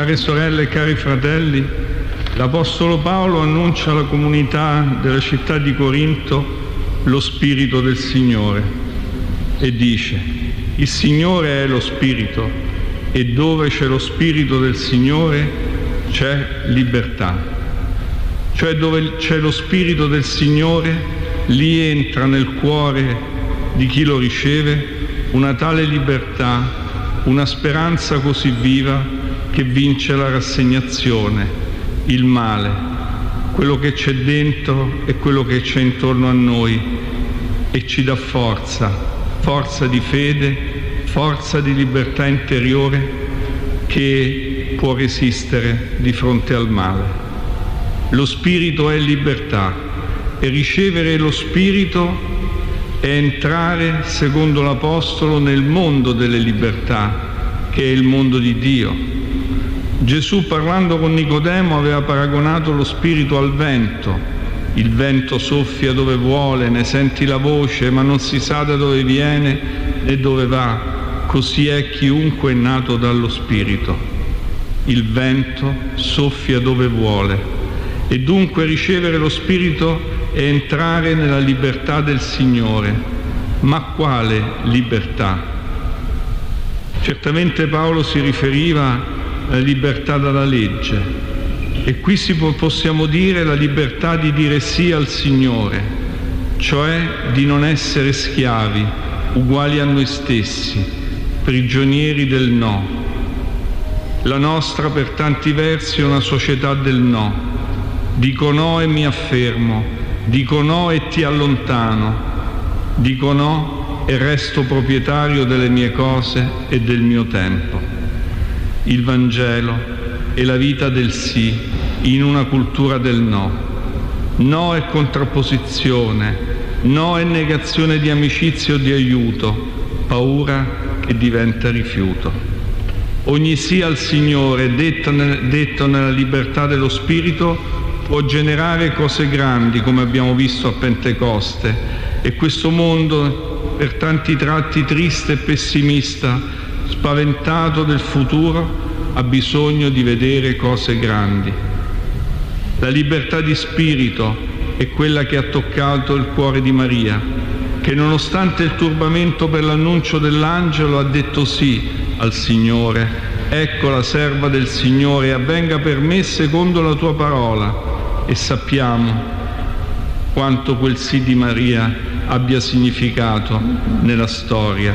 Care sorelle e cari fratelli, l'Apostolo Paolo annuncia alla comunità della città di Corinto lo Spirito del Signore e dice: il Signore è lo Spirito e dove c'è lo Spirito del Signore c'è libertà. Cioè dove c'è lo Spirito del Signore, lì entra nel cuore di chi lo riceve una tale libertà, una speranza così viva che vince la rassegnazione, il male, quello che c'è dentro e quello che c'è intorno a noi, e ci dà forza di fede, forza di libertà interiore che può resistere di fronte al male. Lo Spirito è libertà e ricevere lo Spirito è entrare, secondo l'Apostolo, nel mondo delle libertà, che è il mondo di Dio. Gesù, parlando con Nicodemo, aveva paragonato lo Spirito al vento. Il vento soffia dove vuole, ne senti la voce, ma non si sa da dove viene né dove va. Così è chiunque è nato dallo Spirito. Il vento soffia dove vuole. E dunque ricevere lo Spirito è entrare nella libertà del Signore. Ma quale libertà? Certamente Paolo si riferiva alla libertà dalla legge, e qui possiamo dire la libertà di dire sì al Signore, cioè di non essere schiavi, uguali a noi stessi, prigionieri del no. La nostra, per tanti versi, è una società del no. Dico no e mi affermo, dico no e ti allontano, dico no e resto proprietario delle mie cose e del mio tempo. Il Vangelo è la vita del sì in una cultura del no. No è contrapposizione, no è negazione di amicizia o di aiuto, paura che diventa rifiuto. Ogni sì al Signore, detto nella libertà dello Spirito, può generare cose grandi, come abbiamo visto a Pentecoste, e questo mondo, per tanti tratti triste e pessimista, spaventato del futuro, ha bisogno di vedere cose grandi. La libertà di spirito è quella che ha toccato il cuore di Maria, che nonostante il turbamento per l'annuncio dell'angelo ha detto sì al Signore. Ecco la serva del Signore, avvenga per me secondo la tua parola. E sappiamo quanto quel sì di Maria abbia significato nella storia.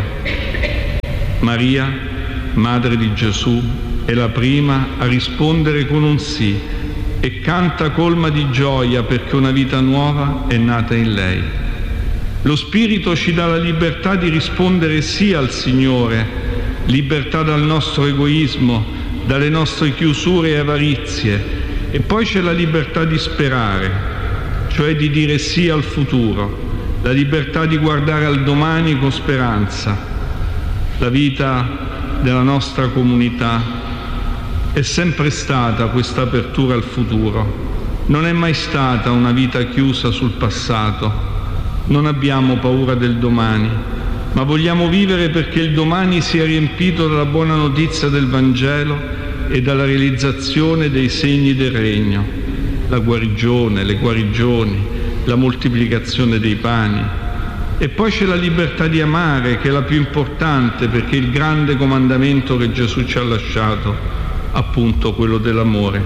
Maria, madre di Gesù, è la prima a rispondere con un sì e canta colma di gioia perché una vita nuova è nata in lei. Lo Spirito ci dà la libertà di rispondere sì al Signore, libertà dal nostro egoismo, dalle nostre chiusure e avarizie. E poi c'è la libertà di sperare, cioè di dire sì al futuro, la libertà di guardare al domani con speranza. La vita della nostra comunità è sempre stata questa apertura al futuro, non è mai stata una vita chiusa sul passato. Non abbiamo paura del domani, ma vogliamo vivere perché il domani sia riempito dalla buona notizia del Vangelo e dalla realizzazione dei segni del Regno, la guarigione, le guarigioni, la moltiplicazione dei pani. E poi c'è la libertà di amare, che è la più importante, perché il grande comandamento che Gesù ci ha lasciato, appunto quello dell'amore.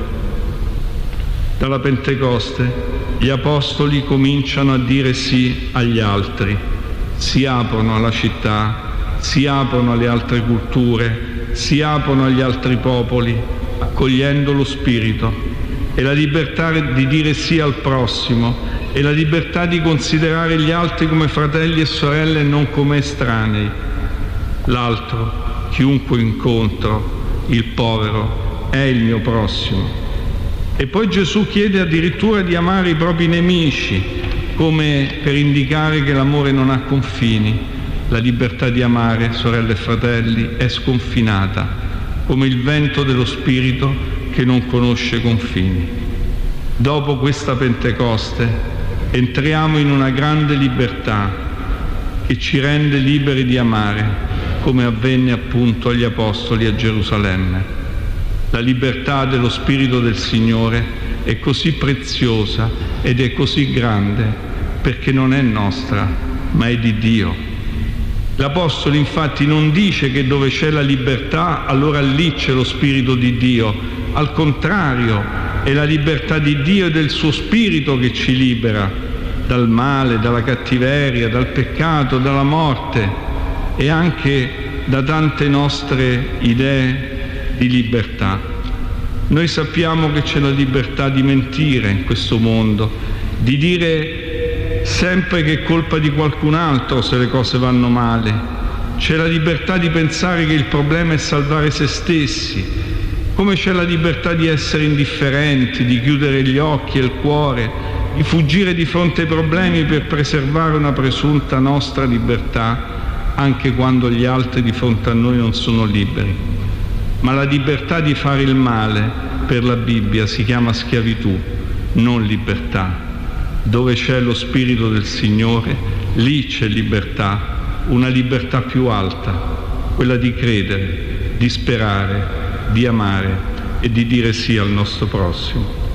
Dalla Pentecoste gli Apostoli cominciano a dire sì agli altri, si aprono alla città, si aprono alle altre culture, si aprono agli altri popoli, accogliendo lo Spirito. E la libertà di dire sì al prossimo, e la libertà di considerare gli altri come fratelli e sorelle e non come estranei. L'altro, chiunque incontro, il povero, è il mio prossimo. E poi Gesù chiede addirittura di amare i propri nemici, come per indicare che l'amore non ha confini. La libertà di amare, sorelle e fratelli, è sconfinata, come il vento dello Spirito che non conosce confini. Dopo questa Pentecoste entriamo in una grande libertà che ci rende liberi di amare, come avvenne appunto agli Apostoli a Gerusalemme. La libertà dello Spirito del Signore è così preziosa ed è così grande perché non è nostra, ma è di Dio. L'Apostolo infatti non dice che dove c'è la libertà allora lì c'è lo Spirito di Dio. Al contrario, è la libertà di Dio e del suo Spirito che ci libera dal male, dalla cattiveria, dal peccato, dalla morte e anche da tante nostre idee di libertà. Noi sappiamo che c'è la libertà di mentire in questo mondo, di dire sempre che è colpa di qualcun altro se le cose vanno male. C'è la libertà di pensare che il problema è salvare se stessi, come c'è la libertà di essere indifferenti, di chiudere gli occhi e il cuore, di fuggire di fronte ai problemi per preservare una presunta nostra libertà, anche quando gli altri di fronte a noi non sono liberi. Ma la libertà di fare il male per la Bibbia si chiama schiavitù, non libertà. Dove c'è lo Spirito del Signore, lì c'è libertà, una libertà più alta, quella di credere, di sperare, di amare e di dire sì al nostro prossimo.